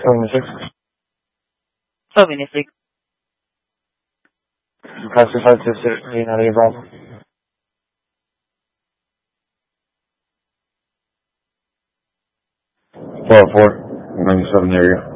76. 76. Classified to 16, not a problem. 404, 97 area.